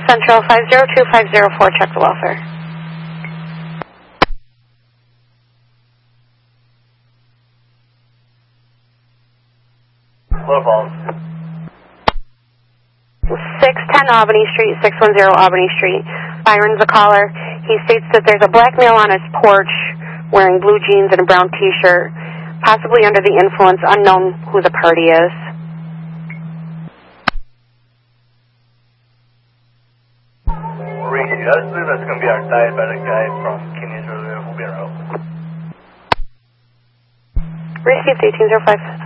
Central 502-504, check the welfare. Low Falls. 610 Albany Street, 610 Albany Street. Byron's a caller. He states that there's a black male on his porch wearing blue jeans and a brown t-shirt, possibly under the influence, unknown who the party is. Ricky, I believe that's going to be our diabetic guy from Kenny's earlier. We'll be around. Received 1805.